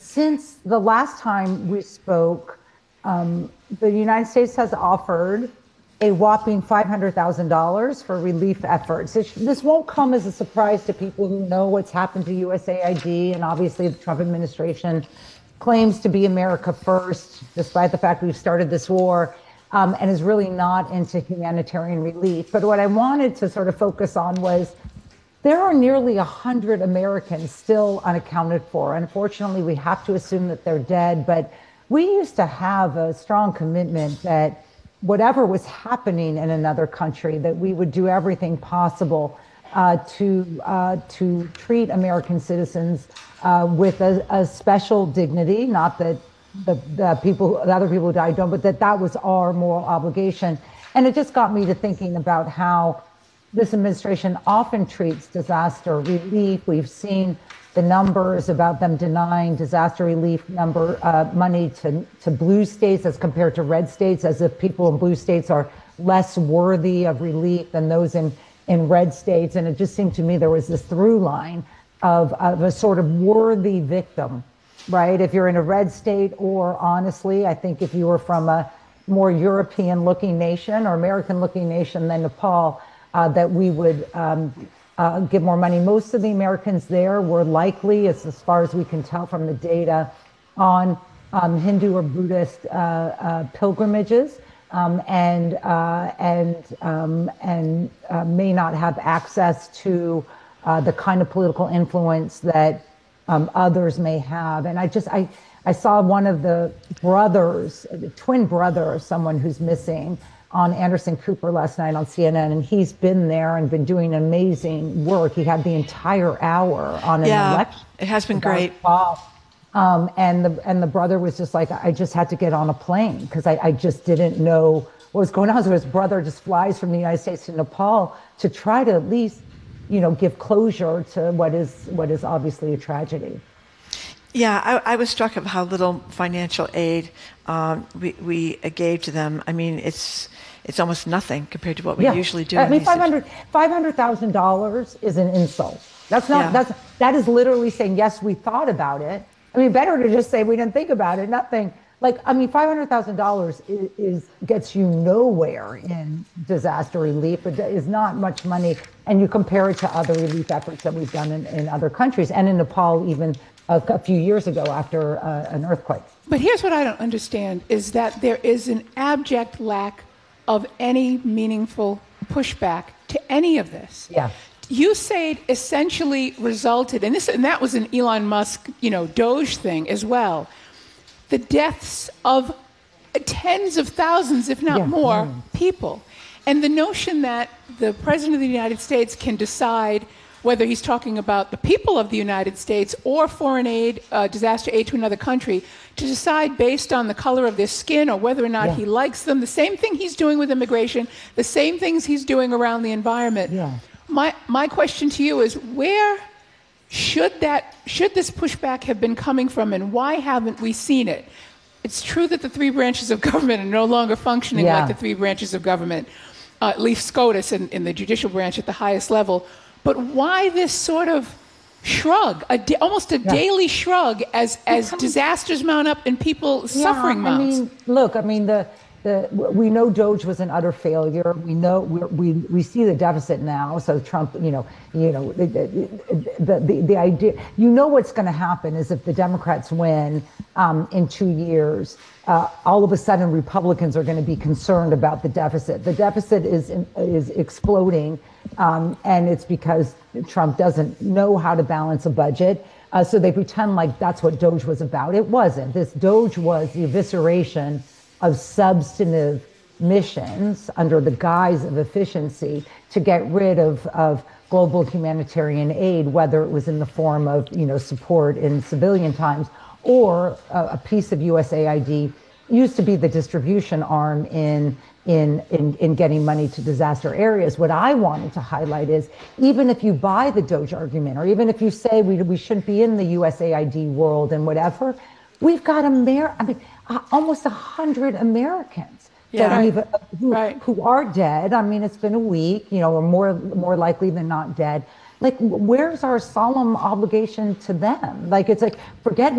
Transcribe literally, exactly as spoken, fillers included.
since the last time we spoke, um, the United States has offered a whopping five hundred thousand dollars for relief efforts. This, this won't come as a surprise to people who know what's happened to U S A I D, and obviously the Trump administration claims to be America first, despite the fact we've started this war, um, and is really not into humanitarian relief. But what I wanted to sort of focus on was there are nearly one hundred Americans still unaccounted for. Unfortunately, we have to assume that they're dead, but we used to have a strong commitment that whatever was happening in another country, that we would do everything possible uh, to uh, to treat American citizens uh, with a, a special dignity. Not that the, the people, the other people who died don't, but that that was our moral obligation. And it just got me to thinking about how this administration often treats disaster relief. We've seen the numbers about them denying disaster relief number uh, money to, to blue states as compared to red states, as if people in blue states are less worthy of relief than those in, in red states. And it just seemed to me there was this through line of, of a sort of worthy victim, right? If you're in a red state, or honestly, I think if you were from a more European looking nation or American looking nation than Nepal, uh, that we would um, Uh, give more money. Most of the Americans there were likely, as, as far as we can tell from the data, on um, Hindu or Buddhist uh, uh, pilgrimages, um, and uh, and um, and uh, may not have access to uh, the kind of political influence that um, others may have. And I just I I saw one of the brothers, the twin brother of someone who's missing, on Anderson Cooper last night on C N N, and he's been there and been doing amazing work. He had the entire hour on an yeah, election. It has been great. Um, and the and the brother was just like, I just had to get on a plane because I, I just didn't know what was going on. So his brother just flies from the United States to Nepal to try to at least, you know, give closure to what is what is obviously a tragedy. Yeah, I, I was struck of how little financial aid um, we, we gave to them. I mean, it's it's almost nothing compared to what we yeah. usually do. I mean, five hundred five hundred thousand dollars is an insult. That's not yeah. that's that is literally saying, yes, we thought about it. I mean, better to just say we didn't think about it. Nothing. Like, I mean, five hundred thousand dollars is, is gets you nowhere in disaster relief. It is not much money, and you compare it to other relief efforts that we've done in, in other countries, and in Nepal even a, a few years ago after uh, an earthquake. But here's what I don't understand, is that there is an abject lack of any meaningful pushback to any of this. Yeah. U S A I D essentially resulted, and this and that was an Elon Musk, you know, Doge thing as well, the deaths of tens of thousands, if not yeah. more, mm. people. And the notion that the President of the United States can decide whether he's talking about the people of the United States or foreign aid, uh, disaster aid to another country, to decide based on the color of their skin or whether or not yeah. he likes them, the same thing he's doing with immigration, the same things he's doing around the environment. Yeah. My my question to you is, where should that should this pushback have been coming from, and why haven't we seen it? It's true that the three branches of government are no longer functioning yeah. like the three branches of government, uh, at least SCOTUS in, in the judicial branch at the highest level. But why this sort of shrug, a da- almost a yeah. daily shrug as, as disasters mount up and people yeah, suffering mounts? I mean, look, I mean, the, the we know Doge was an utter failure. We know we're, we we see the deficit now. So Trump, you know, you know, the the the, the idea, you know, what's going to happen is if the Democrats win um, in two years. Uh, all of a sudden, Republicans are going to be concerned about the deficit. The deficit is is exploding, um, and it's because Trump doesn't know how to balance a budget. Uh, so they pretend like that's what Doge was about. It wasn't. This Doge was the evisceration of substantive missions under the guise of efficiency to get rid of, of global humanitarian aid, whether it was in the form of, you know, support in civilian times, or a, a piece of U S A I D used to be the distribution arm in, in, in, in getting money to disaster areas. What I wanted to highlight is, even if you buy the Doge argument, or even if you say we, we shouldn't be in the U S A I D world and whatever, we've got Amer- I mean, uh, almost one hundred Americans yeah, that right. we've, uh, who, right. who are dead. I mean, it's been a week, you know, or more, more likely than not dead. Like, where's our solemn obligation to them? Like, it's like, forget